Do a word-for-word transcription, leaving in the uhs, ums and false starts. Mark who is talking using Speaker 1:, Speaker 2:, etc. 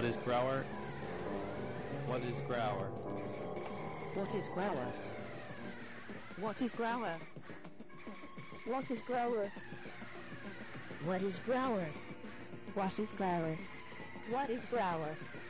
Speaker 1: is Grauer? What is Grauer?
Speaker 2: What is Grauer?
Speaker 3: What is Grauer?
Speaker 4: What is Grauer?
Speaker 5: What is Grauer?
Speaker 3: What is Grauer?
Speaker 4: What is Grauer?